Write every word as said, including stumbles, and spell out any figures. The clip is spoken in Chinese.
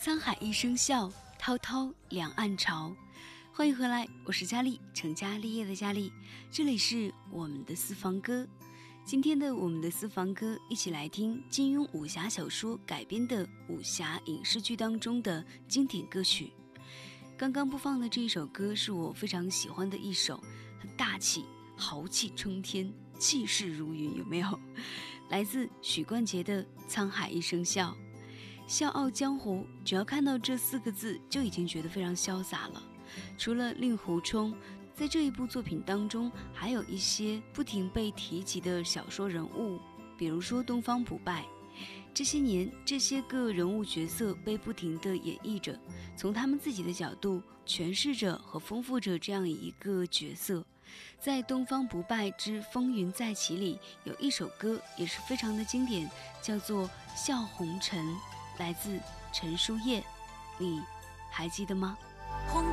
沧海一声笑，滔滔两岸潮。欢迎回来，我是佳丽，成家立业的佳丽，这里是我们的私房歌。今天的我们的私房歌，一起来听金庸武侠小说改编的武侠影视剧当中的经典歌曲。刚刚播放的这一首歌是我非常喜欢的一首，很大气，豪气冲天，气势如云，有没有？来自许冠杰的《沧海一声笑》。笑傲江湖，只要看到这四个字就已经觉得非常潇洒了。除了令狐冲，在这一部作品当中还有一些不停被提及的小说人物，比如说东方不败。这些年这些个人物角色被不停地演绎着，从他们自己的角度诠释着和丰富着这样一个角色。在东方不败之风云再起里，有一首歌也是非常的经典，叫做笑红尘，来自陈书叶，你还记得吗？ 红